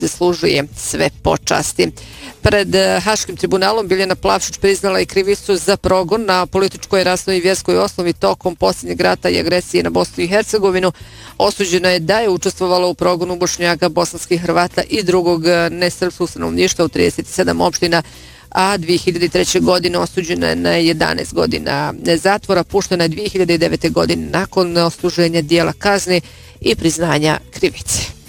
zaslužuje sve počasti. Pred Haškim tribunalom Biljana Plavšić priznala i krivicu za progon na političkoj, rasnoj i vjerskoj osnovi tokom posljednjeg rata i agresije na Bosnu i Hercegovinu. Osuđeno je da je učestvovala u progonu Bošnjaka, bosanskih Hrvata i drugog nesrpskog stanovništva u 37 opština, a 2003. godine osuđena je na 11 godina zatvora, puštena je 2009. godine nakon odsluženja dijela kazni i priznanja krivice.